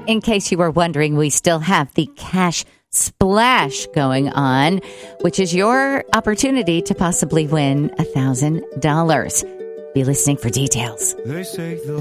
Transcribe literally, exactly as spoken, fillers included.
in case you were wondering, we still have the cash splash going on, which is your opportunity to possibly win one thousand dollars. Be listening for details. They say the